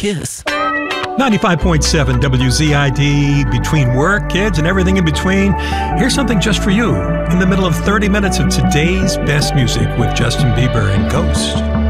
kiss. 95.7 WZID, between work, kids, and everything in between. Here's something just for you in the middle of 30 minutes of today's best music with Justin Bieber and Ghost.